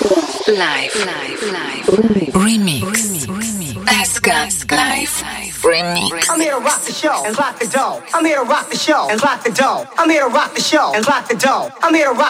Live. Remix. Esca Live. Remix. I'm here to rock the show and lock the door. I'm here to rock the show and lock the door. I'm here to rock the show and lock the door. I'm here to rock